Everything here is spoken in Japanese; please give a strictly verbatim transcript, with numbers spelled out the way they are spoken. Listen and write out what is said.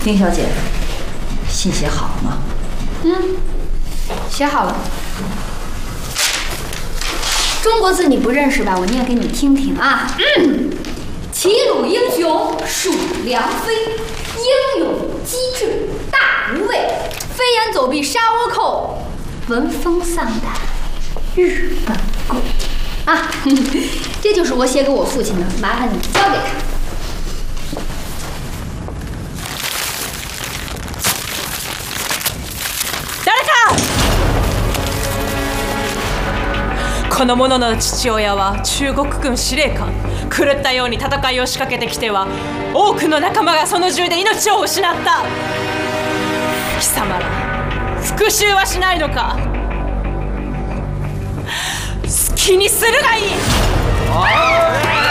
丁小姐，信写好了吗？ 嗯，写好了。中国字你不认识吧？我念给你听听啊。嗯，齐鲁英雄属梁飞，英勇机智大无畏，飞檐走壁杀倭寇，闻风丧胆日本鬼。啊，这就是我写给我父亲的，麻烦你交给他。 誰か！この者の父親は中国軍司令官。狂ったように戦いを仕掛けてきては多くの仲間がその銃で命を失った。貴様ら復讐はしないのか？好きにするがいい。